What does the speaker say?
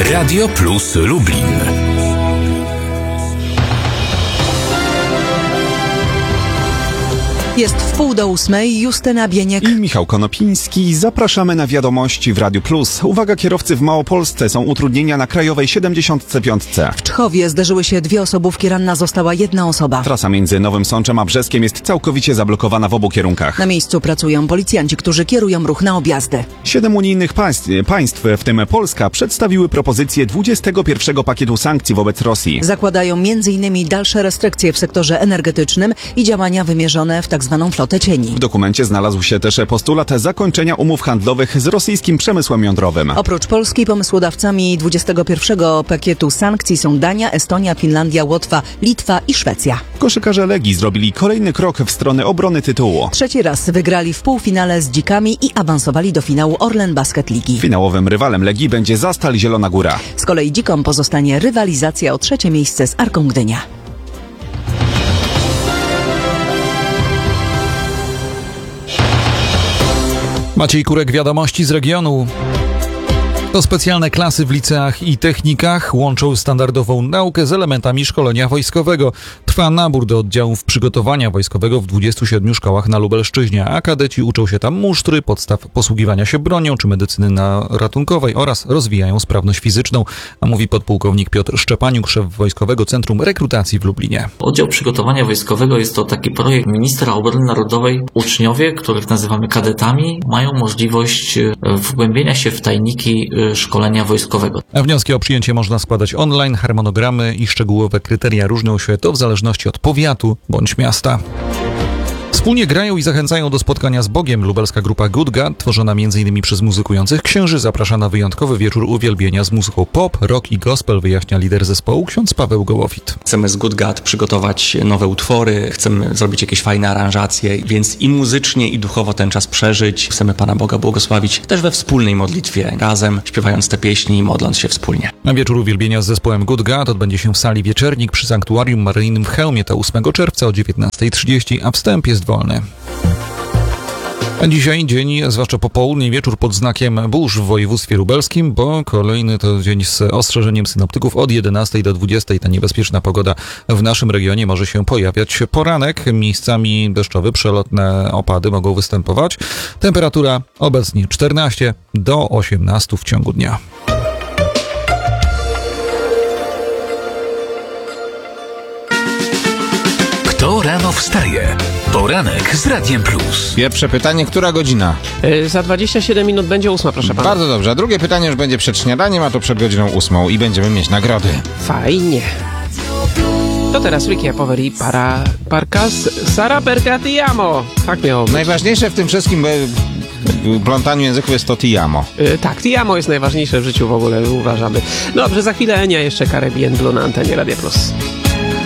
Radio Plus Lublin. Jest 7:30, Justyna Bieniek i Michał Konopiński. Zapraszamy na wiadomości w Radiu Plus. Uwaga, kierowcy w Małopolsce, są utrudnienia na krajowej 75. W Czchowie zderzyły się dwie osobówki, ranna została jedna osoba. Trasa między Nowym Sączem a Brzeskiem jest całkowicie zablokowana w obu kierunkach. Na miejscu pracują policjanci, którzy kierują ruch na objazdy. 7 unijnych państw, w tym Polska, przedstawiły propozycję 21. pakietu sankcji wobec Rosji. Zakładają m.in. dalsze restrykcje w sektorze energetycznym i działania wymierzone w tzw. flotę cieni. W dokumencie znalazł się też postulat zakończenia umów handlowych z rosyjskim przemysłem jądrowym. Oprócz Polski pomysłodawcami 21. pakietu sankcji są Dania, Estonia, Finlandia, Łotwa, Litwa i Szwecja. Koszykarze Legii zrobili kolejny krok w stronę obrony tytułu. Trzeci raz wygrali w półfinale z Dzikami i awansowali do finału Orlen Basket Ligi. Finałowym rywalem Legii będzie Zastal Zielona Góra. Z kolei Dzikom pozostanie rywalizacja o trzecie miejsce z Arką Gdynia. Maciej Kurek, wiadomości z regionu. To specjalne klasy w liceach i technikach łączą standardową naukę z elementami szkolenia wojskowego. Trwa nabór do oddziałów przygotowania wojskowego w 27 szkołach na Lubelszczyźnie, a kadeci uczą się tam musztry, podstaw posługiwania się bronią czy medycyny ratunkowej oraz rozwijają sprawność fizyczną, a mówi podpułkownik Piotr Szczepaniuk, szef Wojskowego Centrum Rekrutacji w Lublinie. Oddział Przygotowania Wojskowego jest to taki projekt ministra obrony narodowej. Uczniowie, których nazywamy kadetami, mają możliwość wgłębienia się w tajniki szkolenia wojskowego. A wnioski o przyjęcie można składać online. Harmonogramy i szczegółowe kryteria różnią się to w zależności od powiatu bądź miasta. Wspólnie grają i zachęcają do spotkania z Bogiem. Lubelska grupa Good God, tworzona m.in. przez muzykujących księży, zaprasza na wyjątkowy wieczór uwielbienia z muzyką pop, rock i gospel, wyjaśnia lider zespołu ksiądz Paweł Gołowit. Chcemy z Good God przygotować nowe utwory, chcemy zrobić jakieś fajne aranżacje, więc i muzycznie, i duchowo ten czas przeżyć. Chcemy Pana Boga błogosławić też we wspólnej modlitwie, razem śpiewając te pieśni i modląc się wspólnie. Na wieczór uwielbienia z zespołem Good God odbędzie się w sali Wieczernik przy Sanktuarium Maryjnym w Chełmie. To 8 czerwca o 19:30, a wstęp jest wolny. A dzisiaj dzień, zwłaszcza popołudnie, wieczór pod znakiem burz w województwie lubelskim, bo kolejny to dzień z ostrzeżeniem synoptyków od 11 do 20. Ta niebezpieczna pogoda w naszym regionie może się pojawiać. Poranek, miejscami deszczowy, przelotne opady mogą występować. Temperatura obecnie 14 do 18 w ciągu dnia. Kto rano wstaje? Poranek z Radiem Plus. Pierwsze pytanie, która godzina? Za 27 minut będzie 8, proszę pana. Bardzo dobrze, a drugie pytanie już będzie przed śniadaniem, a to przed godziną 8 i będziemy mieć nagrody. Fajnie. To teraz Ricky Poveri para Parkas Sara perché ti amo. Tak miało być. Najważniejsze w tym wszystkim plątaniu języków jest to ti amo. Tak, ti amo jest najważniejsze w życiu w ogóle, uważamy. Dobrze, za chwilę Enia, jeszcze Caribbean Blue na antenie Radia Plus.